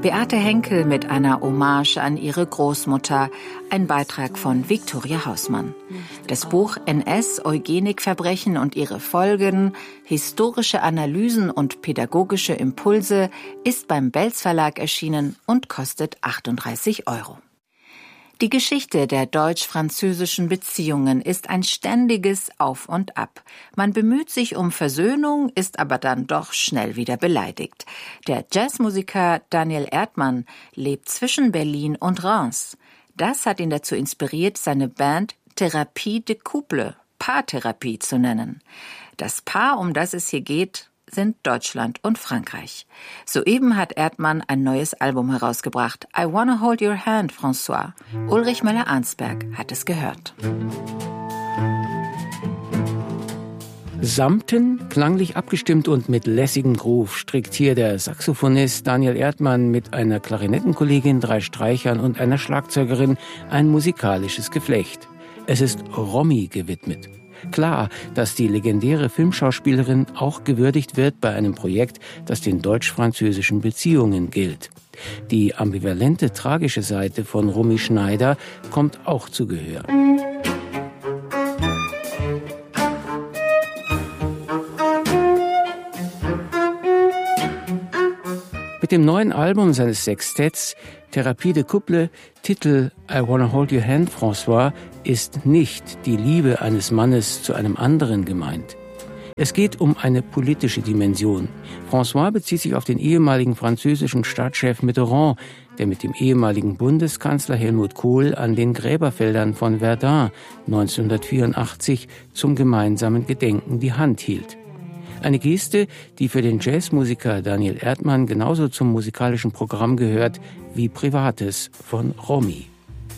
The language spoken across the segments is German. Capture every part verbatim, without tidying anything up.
Beate Henkel mit einer Hommage an ihre Großmutter, ein Beitrag von Viktoria Hausmann. Das Buch N S, Eugenikverbrechen und ihre Folgen, historische Analysen und pädagogische Impulse ist beim Belz Verlag erschienen und kostet achtunddreißig Euro. Die Geschichte der deutsch-französischen Beziehungen ist ein ständiges Auf und Ab. Man bemüht sich um Versöhnung, ist aber dann doch schnell wieder beleidigt. Der Jazzmusiker Daniel Erdmann lebt zwischen Berlin und Reims. Das hat ihn dazu inspiriert, seine Band Thérapie de Couple, Paartherapie, zu nennen. Das Paar, um das es hier geht, sind Deutschland und Frankreich. Soeben hat Erdmann ein neues Album herausgebracht. I Wanna Hold Your Hand, François. Ulrich Möller-Arnsberg hat es gehört. Samten, klanglich abgestimmt und mit lässigem Groove strickt hier der Saxophonist Daniel Erdmann mit einer Klarinettenkollegin, drei Streichern und einer Schlagzeugerin ein musikalisches Geflecht. Es ist Romy gewidmet. Klar, dass die legendäre Filmschauspielerin auch gewürdigt wird bei einem Projekt, das den deutsch-französischen Beziehungen gilt. Die ambivalente, tragische Seite von Romy Schneider kommt auch zu Gehör. Mit dem neuen Album seines Sextetts Thérapie de Couple, Titel I Wanna Hold Your Hand, François, ist nicht die Liebe eines Mannes zu einem anderen gemeint. Es geht um eine politische Dimension. François bezieht sich auf den ehemaligen französischen Stadtchef Mitterrand, der mit dem ehemaligen Bundeskanzler Helmut Kohl an den Gräberfeldern von Verdun neunzehnhundertvierundachtzig zum gemeinsamen Gedenken die Hand hielt. Eine Geste, die für den Jazzmusiker Daniel Erdmann genauso zum musikalischen Programm gehört wie Privates von Romy.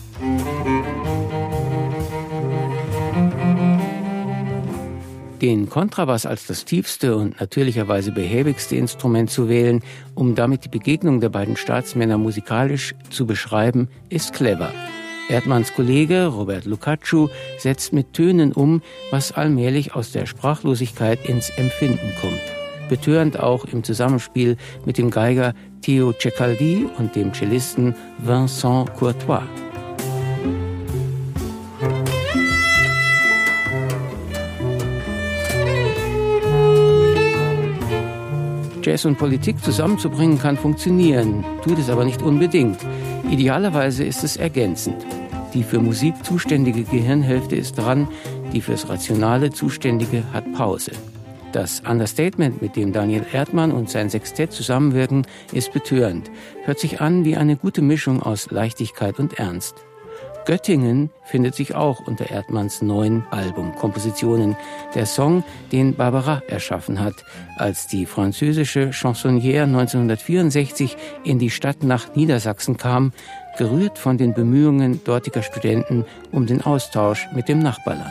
Den Kontrabass als das tiefste und natürlicherweise behäbigste Instrument zu wählen, um damit die Begegnung der beiden Staatsmänner musikalisch zu beschreiben, ist clever. Erdmanns Kollege Robert Lukacu setzt mit Tönen um, was allmählich aus der Sprachlosigkeit ins Empfinden kommt. Betörend auch im Zusammenspiel mit dem Geiger Theo Ceccaldi und dem Cellisten Vincent Courtois. Jazz und Politik zusammenzubringen kann funktionieren, tut es aber nicht unbedingt. Idealerweise ist es ergänzend. Die für Musik zuständige Gehirnhälfte ist dran, die fürs Rationale zuständige hat Pause. Das Understatement, mit dem Daniel Erdmann und sein Sextett zusammenwirken, ist betörend, hört sich an wie eine gute Mischung aus Leichtigkeit und Ernst. Göttingen findet sich auch unter Erdmanns neuen Albumkompositionen. Der Song, den Barbara erschaffen hat, als die französische Chansonnière neunzehnhundertvierundsechzig in die Stadt nach Niedersachsen kam, gerührt von den Bemühungen dortiger Studenten um den Austausch mit dem Nachbarland.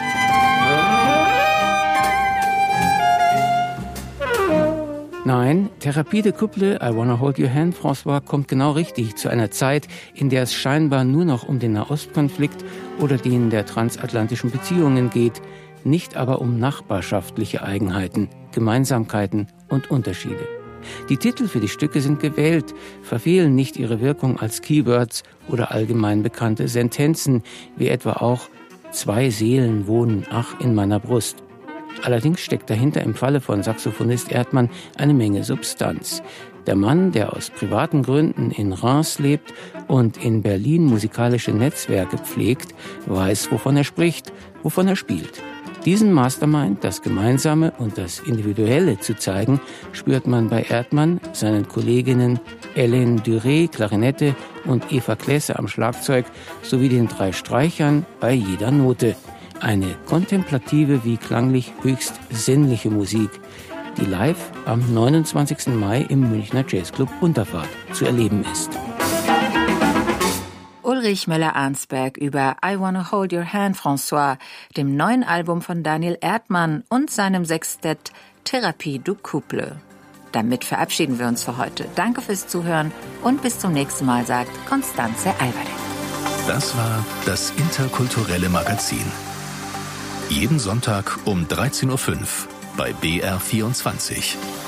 Nein, Thérapie de Couple, I Wanna Hold Your Hand, François, kommt genau richtig zu einer Zeit, in der es scheinbar nur noch um den Nahostkonflikt oder den der transatlantischen Beziehungen geht, nicht aber um nachbarschaftliche Eigenheiten, Gemeinsamkeiten und Unterschiede. Die Titel für die Stücke sind gewählt, verfehlen nicht ihre Wirkung als Keywords oder allgemein bekannte Sentenzen, wie etwa auch »Zwei Seelen wohnen, ach, in meiner Brust«. Allerdings steckt dahinter im Falle von Saxophonist Erdmann eine Menge Substanz. Der Mann, der aus privaten Gründen in Reims lebt und in Berlin musikalische Netzwerke pflegt, weiß, wovon er spricht, wovon er spielt. Diesen Mastermind, das Gemeinsame und das Individuelle zu zeigen, spürt man bei Erdmann, seinen Kolleginnen Hélène Duré, Klarinette und Eva Klesse am Schlagzeug sowie den drei Streichern bei jeder Note. Eine kontemplative wie klanglich höchst sinnliche Musik, die live am neunundzwanzigsten Mai im Münchner Jazzclub Unterfahrt zu erleben ist. Ulrich Möller-Arnsberg über I Wanna Hold Your Hand, François, dem neuen Album von Daniel Erdmann und seinem Sextett Thérapie de Couple. Damit verabschieden wir uns für heute. Danke fürs Zuhören und bis zum nächsten Mal, sagt Constanze Alvarez. Das war das Interkulturelle Magazin. Jeden Sonntag um dreizehn Uhr fünf bei B R vierundzwanzig.